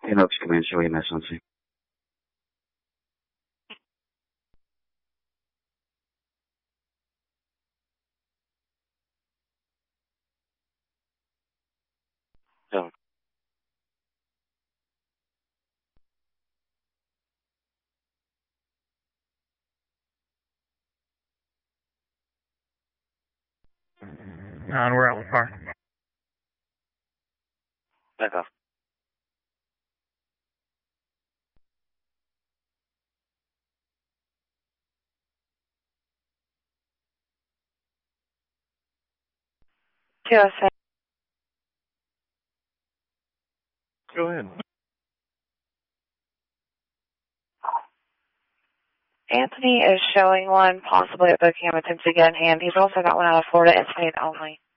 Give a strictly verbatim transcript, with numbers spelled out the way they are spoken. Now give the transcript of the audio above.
In Oaks Command, show E M S on scene. So. On, we're out far. Back off. two oh six. Go ahead. Anthony is showing one possibly at Buckingham attempts to get in hand. He's also got one out of Florida, incident only.